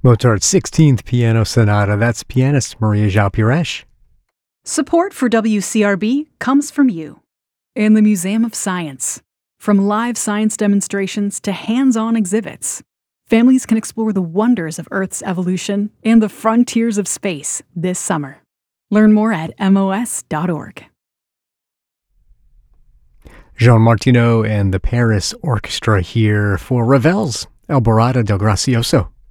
Mozart's 16th Piano Sonata. That's pianist Maria Jalpiresh. Support for WCRB comes from you and the Museum of Science. From live science demonstrations to hands-on exhibits, families can explore the wonders of Earth's evolution and the frontiers of space this summer. Learn more at mos.org. Jean Martineau and the Paris Orchestra here for Ravel's Alborada del Gracioso.